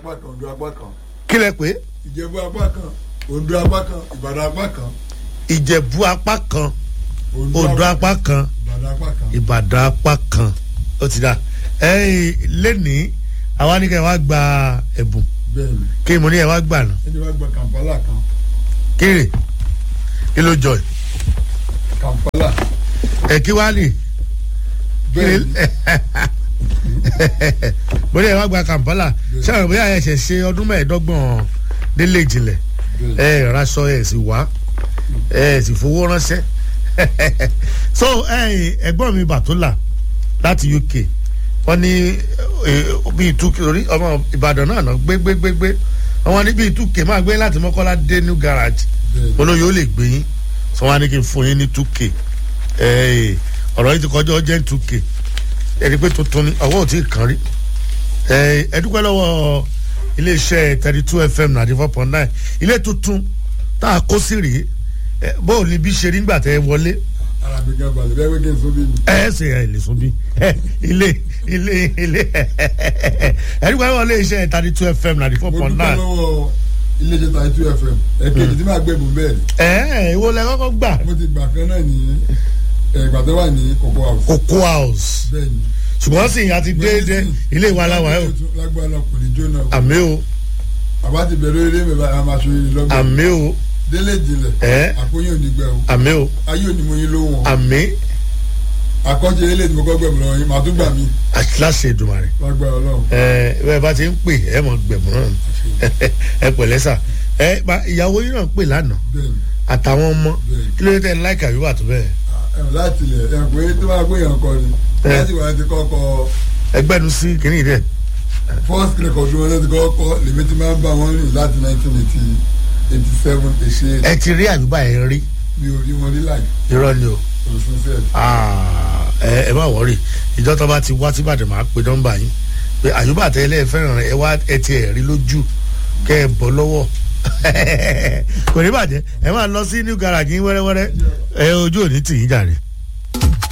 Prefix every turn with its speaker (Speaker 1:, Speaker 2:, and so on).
Speaker 1: apá kan Oǹdó apá kan.
Speaker 2: kí lẹ pé.
Speaker 1: Ìjẹ̀bú apá kan Oǹdó apá kan Ìbàdàn apá kan.
Speaker 2: Ìjẹ̀bú apá kan Oǹdó apá kan Ìbàdàn apá kan ó ti dá lẹ́nìí àwa ní kẹ́ ẹ wá gba ẹ̀bùn kí mo ní ẹ wá gbà náà.
Speaker 1: ẹni wá gba Kampala kan.
Speaker 2: kí ló jọ ẹ.
Speaker 1: Kampala.
Speaker 2: kí wá lè. mo ní ẹ wá gba Kampala ṣé àwọn bóyá ẹ ṣẹ̀ ṣe ọdún mẹ́ẹ̀ẹ́dọ́gbọ̀n délé ìjìnlẹ̀ ẹ raṣọ ẹ sì wá ẹ sì fowó ránṣẹ́ so ẹ̀gbọ́n mi Bàtólà láti UK wọ́n ní bíi 2K orí ọmọ Ìbàdàn náà náà gbé wọ́n ní bíi 2K máa gbé láti Mọ́kọ́lá dé New Garage olóyè ó lè gbé yín sọ wọ́n á ní kí n fún yín ní 2K ọ̀rọ̀ yìí ti kọjá ọjọ́ 2K ẹni pé tuntun ni ọwọ́ ò tí ì kàn rí ẹ dúpẹ́ lọ́wọ́ iléeṣẹ́ 32 FM 94.9 ilé tuntun tá a kó sí rèé bóò ní bí ṣe rí nígbà tẹ́ ẹ wọlé.
Speaker 1: arabiga balẹ̀ bẹ́ẹ̀ wẹ́gẹ́ sún bí mi.
Speaker 2: ṣe ẹ lè sún bí ilé ẹ dúpẹ́ lọ́wọ́ iléeṣẹ́ 32 FM 94.9.
Speaker 1: mo dúpẹ́ lọ́wọ́ iléeṣẹ́ 32 FM ẹ̀kejì tí máa gbẹ̀bùn bẹ́ẹ̀.
Speaker 2: ìwọ lẹ kọ́kọ́ gbà.
Speaker 1: mo ti gbà kan náà ní ìgbà tó wà ní Cocoa House.
Speaker 2: Cocoa House.
Speaker 1: bẹ́ẹ̀ni.
Speaker 2: ṣùgbọ́n sì yà ti dé ilé ìwà aláwa yóò.
Speaker 1: lágbára kò ní jóná.
Speaker 2: àmì o.
Speaker 1: àbá ti bẹ̀rẹ̀ eré mi báyìí a máa ṣe eré lọ́gbọ̀n.
Speaker 2: àmì o.
Speaker 1: délé ìjìnlẹ̀. àpòyìn òdìgbẹ́ o.
Speaker 2: àmì o.
Speaker 1: ayé onímọ̀yìn ló wọ̀n.
Speaker 2: àmì.
Speaker 1: àkọ́jẹ́ ilé tí mo kọ́ gbẹ̀mù lọ́wọ́ yín màá tún gbà mí.
Speaker 2: láṣẹ Èdùmàrè.
Speaker 1: lágbára Ọlọ́run.
Speaker 2: bẹ́ẹ̀ bá ti ń pè ẹ mọ̀ gbẹ̀mù náà ẹ pẹ̀lẹ́ sà ìyàwó yín náà pè lánàá àtàwọn ọmọ kí ló dé tẹ́ láìka wíwà tó bẹ́ẹ̀.
Speaker 1: láti ilẹ̀ ẹ̀ pé tó máa gbé yàn kọ ni láti wà ti kọ́kọ́.
Speaker 2: ẹgbẹ́nu sí kìnìún dẹ̀.
Speaker 1: first record wọn láti kọ́kọ́ lèmi ti máa ń bá wọn rìn láti 1987
Speaker 2: ẹ ti rí àyùbá ẹ rí.
Speaker 1: mi ò rí wọn rí láì.
Speaker 2: irọ́ ni o. ẹ má wọrí ìjọ tó bá ti wá sí Ìbàdàn máa pe nọ́mbà yín pé àyùbá tẹ́lẹ̀ fẹ́ràn ẹ wá ẹ ti ẹ̀ rí lójú kẹ́ ẹ bọ́ lọ́wọ́ kò ní bàjẹ́ ẹ máa lọ sí New Garage yín wẹ́rẹ́wẹ́rẹ́ ojú ò ní tì yín jàre.